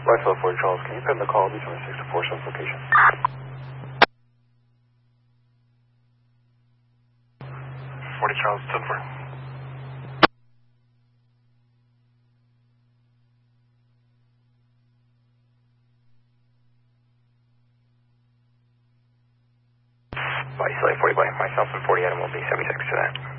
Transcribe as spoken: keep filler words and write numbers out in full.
Whiteside forty Charles, can you pin the call between six to four South location? forty Charles, ten four. Whiteside forty by myself and forty Adam will be seventy-six to that.